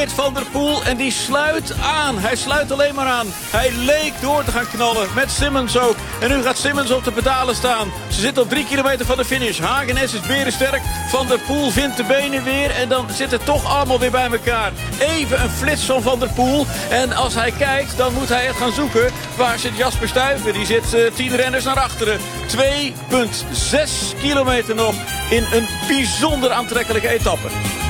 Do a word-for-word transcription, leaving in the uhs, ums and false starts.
Geert van der Poel en die sluit aan. Hij sluit alleen maar aan. Hij leek door te gaan knallen met Simmons ook. En nu gaat Simmons op de pedalen staan. Ze zitten op drie kilometer van de finish. Hagenes is berensterk. Van der Poel vindt de benen weer. En dan zit het toch allemaal weer bij elkaar. Even een flits van Van der Poel. En als hij kijkt, dan moet hij echt gaan zoeken. Waar zit Jasper Stuyven? Die zit uh, tien renners naar achteren. twee komma zes kilometer nog in een bijzonder aantrekkelijke etappe.